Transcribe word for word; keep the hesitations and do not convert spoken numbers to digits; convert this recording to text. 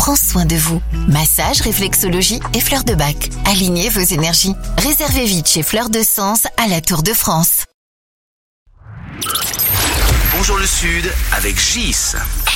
prend soin de vous. Massage, réflexologie et fleurs de bac. Alignez vos énergies. Réservez vite chez Fleurs de Sens à la Tour de France. Bonjour le Sud avec Gis.